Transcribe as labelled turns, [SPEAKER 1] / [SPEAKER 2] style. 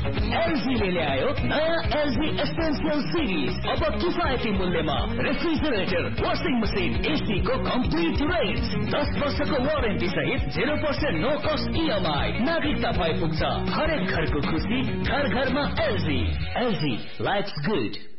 [SPEAKER 1] एलजीले ल्यायो नयाँ LG essential series. अब किफायती मूल्यमा रेफ्रिजरेटर, वाशिङ मसिन, एसी को कम्प्लिट रेन्ज, 10 वर्षको वारेन्टी सहित 0% नो कस्ट EMI। नागरिकता भए पुग्छ। हरेक घरको खुसी, घर घरमा एलजी। LG lives good.